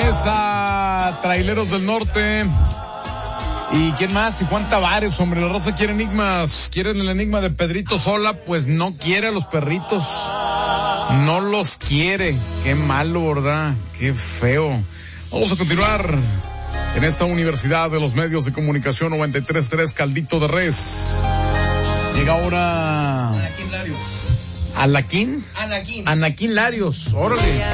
Mesa, Traileros del Norte. ¿Y quién más? ¿Y Juan Tavares, hombre? La raza quiere enigmas. ¿Quieren el enigma de Pedrito Sola? Pues no quiere a los perritos. No los quiere. Qué malo, ¿verdad? Qué feo. Vamos a continuar en esta Universidad de los Medios de Comunicación 93.3 Caldito de Res. Llega ahora... Anaquín Larios. ¿Alaquín? Anaquín. Anaquín Larios. Órale.